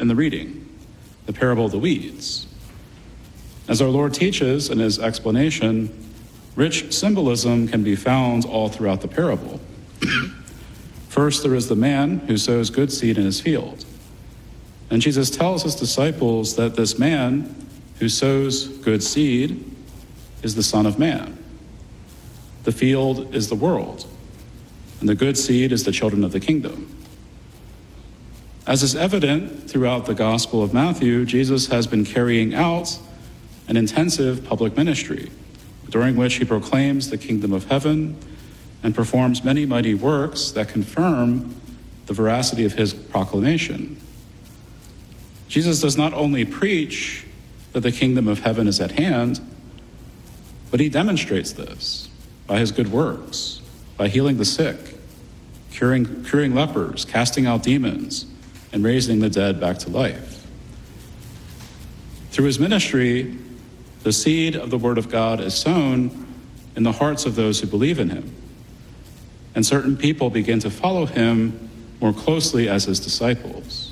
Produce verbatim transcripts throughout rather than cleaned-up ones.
in the reading, the parable of the weeds. As our Lord teaches in his explanation, rich symbolism can be found all throughout the parable. First, there is the man who sows good seed in his field. And Jesus tells his disciples that this man who sows good seed is the Son of Man. The field is the world, and the good seed is the children of the kingdom. As is evident throughout the Gospel of Matthew, Jesus has been carrying out an intensive public ministry, during which he proclaims the kingdom of heaven and performs many mighty works that confirm the veracity of his proclamation. Jesus does not only preach that the kingdom of heaven is at hand, but he demonstrates this by his good works, by healing the sick, curing, curing lepers, casting out demons, and raising the dead back to life. Through his ministry, the seed of the word of God is sown in the hearts of those who believe in him, and certain people begin to follow him more closely as his disciples.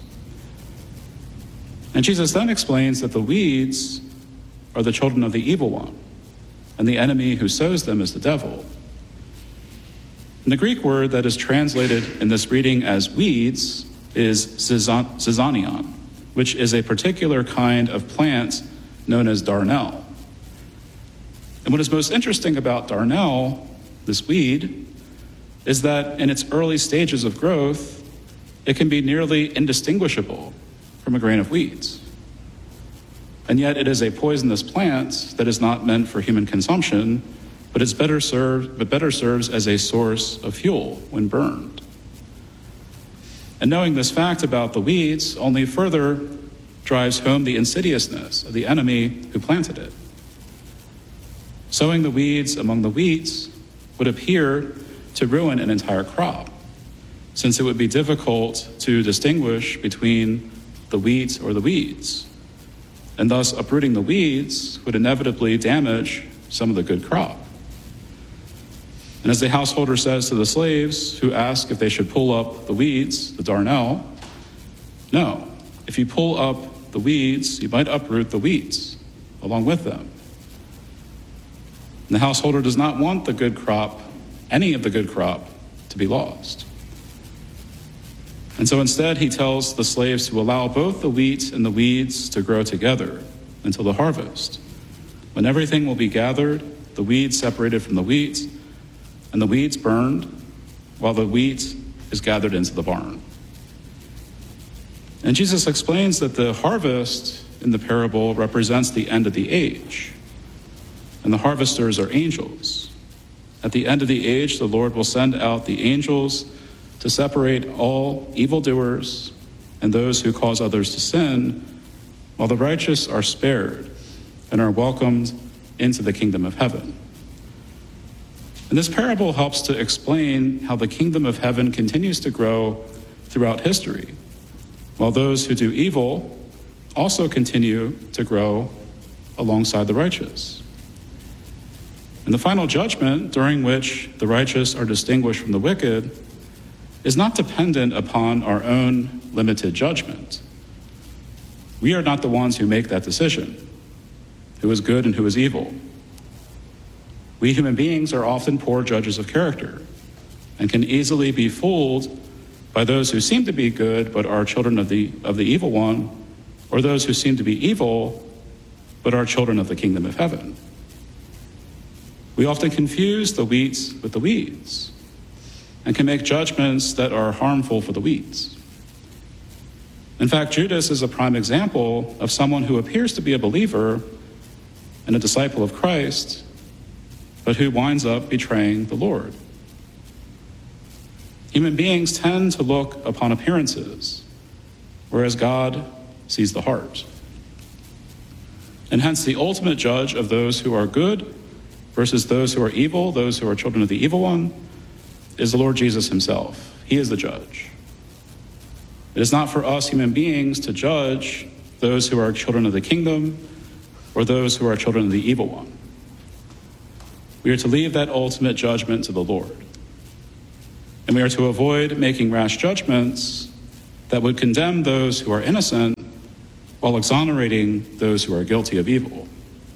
And Jesus then explains that the weeds are the children of the evil one, and the enemy who sows them is the devil. And the Greek word that is translated in this reading as weeds is zizanion, which is a particular kind of plant known as darnel. And what is most interesting about darnel, this weed, is that in its early stages of growth, it can be nearly indistinguishable from a grain of weeds. And yet it is a poisonous plant that is not meant for human consumption, but it's better served, but better serves as a source of fuel when burned. And knowing this fact about the weeds only further drives home the insidiousness of the enemy who planted it. Sowing the weeds among the wheats would appear to ruin an entire crop, since it would be difficult to distinguish between the wheat or the weeds. And thus uprooting the weeds would inevitably damage some of the good crop. And as the householder says to the slaves who ask if they should pull up the weeds, the darnel, no, if you pull up the weeds, you might uproot the weeds along with them. And the householder does not want the good crop, any of the good crop, to be lost. And so instead, he tells the slaves to allow both the wheat and the weeds to grow together until the harvest, when everything will be gathered, the weeds separated from the wheat, and the weeds burned, while the wheat is gathered into the barn. And Jesus explains that the harvest in the parable represents the end of the age, and the harvesters are angels. At the end of the age, the Lord will send out the angels to separate all evildoers and those who cause others to sin, while the righteous are spared and are welcomed into the kingdom of heaven. And this parable helps to explain how the kingdom of heaven continues to grow throughout history, while those who do evil also continue to grow alongside the righteous. And the final judgment, during which the righteous are distinguished from the wicked, is not dependent upon our own limited judgment. We are not the ones who make that decision, who is good and who is evil. We human beings are often poor judges of character and can easily be fooled by those who seem to be good but are children of the, of the evil one, or those who seem to be evil but are children of the kingdom of heaven. We often confuse the wheat with the weeds and can make judgments that are harmful for the weeds. In fact, Judas is a prime example of someone who appears to be a believer and a disciple of Christ, but who winds up betraying the Lord. Human beings tend to look upon appearances, whereas God sees the heart. And hence the ultimate judge of those who are good versus those who are evil, those who are children of the evil one, is the Lord Jesus himself. He is the judge. It is not for us human beings to judge those who are children of the kingdom or those who are children of the evil one. We are to leave that ultimate judgment to the Lord. And we are to avoid making rash judgments that would condemn those who are innocent while exonerating those who are guilty of evil.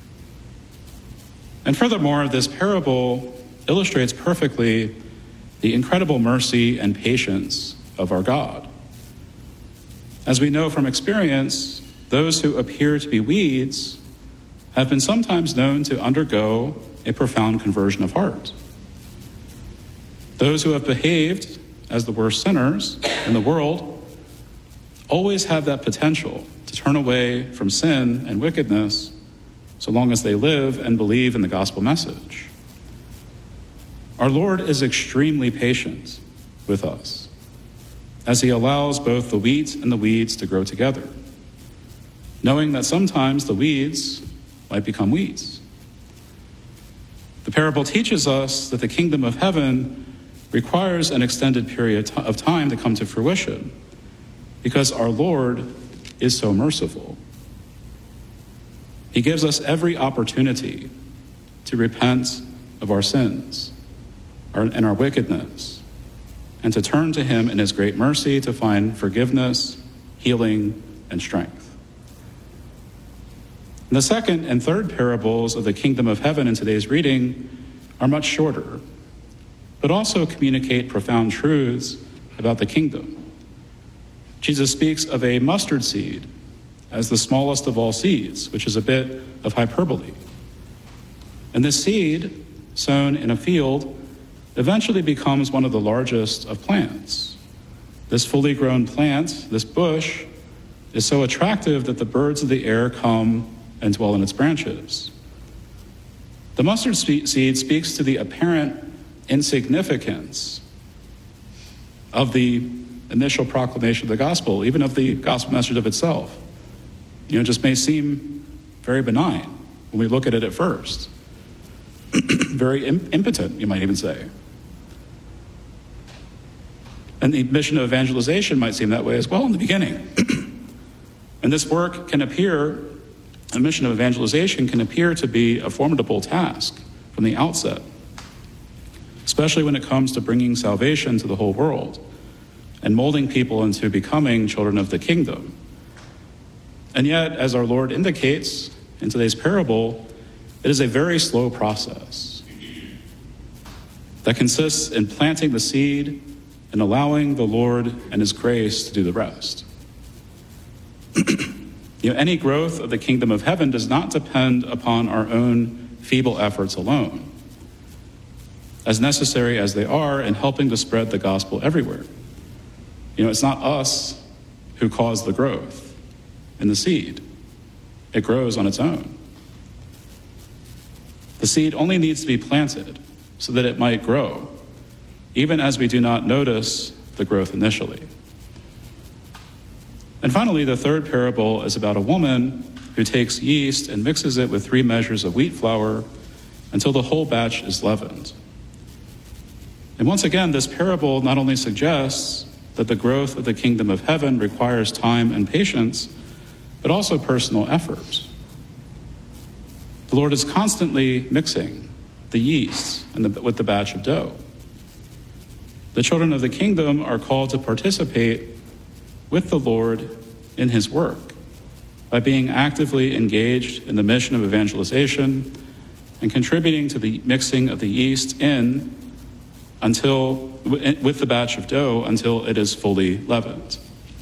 And furthermore, this parable illustrates perfectly the incredible mercy and patience of our God. As we know from experience, those who appear to be weeds have been sometimes known to undergo a profound conversion of heart. Those who have behaved as the worst sinners in the world always have that potential to turn away from sin and wickedness so long as they live and believe in the gospel message. Our Lord is extremely patient with us as he allows both the wheat and the weeds to grow together, knowing that sometimes the weeds might become weeds. The parable teaches us that the kingdom of heaven requires an extended period of time to come to fruition because our Lord is so merciful. He gives us every opportunity to repent of our sins and our wickedness and to turn to him in his great mercy to find forgiveness, healing, and strength. And the second and third parables of the kingdom of heaven in today's reading are much shorter, but also communicate profound truths about the kingdom. Jesus speaks of a mustard seed as the smallest of all seeds, which is a bit of hyperbole. And this seed, sown in a field, eventually becomes one of the largest of plants. This fully grown plant, this bush, is so attractive that the birds of the air come and dwell in its branches. The mustard seed speaks to the apparent insignificance of the initial proclamation of the gospel, even of the gospel message of itself. You know, it just may seem very benign when we look at it at first. Very imp- impotent, you might even say. And the mission of evangelization might seem that way as well in the beginning. And this work can appear, the mission of evangelization can appear to be a formidable task from the outset, especially when it comes to bringing salvation to the whole world and molding people into becoming children of the kingdom. And yet, as our Lord indicates in today's parable, it is a very slow process that consists in planting the seed and allowing the Lord and his grace to do the rest. You know, any growth of the kingdom of heaven does not depend upon our own feeble efforts alone, as necessary as they are in helping to spread the gospel everywhere. You know, it's not us who cause the growth in the seed. It grows on its own. The seed only needs to be planted so that it might grow, even as we do not notice the growth initially. And finally, the third parable is about a woman who takes yeast and mixes it with three measures of wheat flour until the whole batch is leavened. And once again, this parable not only suggests that the growth of the kingdom of heaven requires time and patience, but also personal effort. The Lord is constantly mixing the yeast and the, with the batch of dough. The children of the kingdom are called to participate with the Lord in his work by being actively engaged in the mission of evangelization and contributing to the mixing of the yeast in until with the batch of dough until it is fully leavened.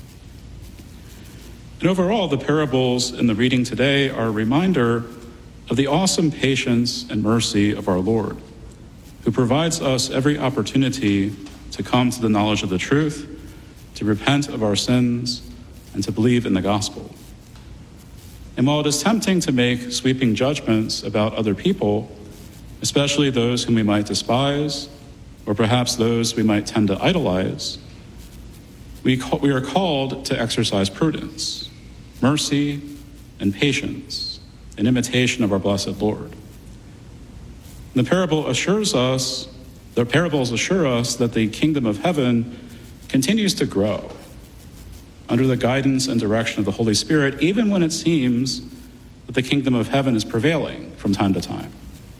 And overall, the parables in the reading today are a reminder of the awesome patience and mercy of our Lord, who provides us every opportunity to come to the knowledge of the truth, to repent of our sins, and to believe in the gospel. And while it is tempting to make sweeping judgments about other people, especially those whom we might despise, or perhaps those we might tend to idolize, we, call, we are called to exercise prudence, mercy, and patience in imitation of our blessed Lord. The parable assures us, the parables assure us that the kingdom of heaven continues to grow under the guidance and direction of the Holy Spirit, even when it seems that the kingdom of heaven is prevailing from time to time.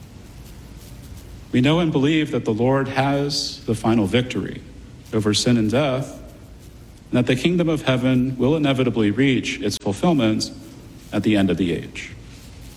We know and believe that the Lord has the final victory over sin and death, and that the kingdom of heaven will inevitably reach its fulfillment at the end of the age.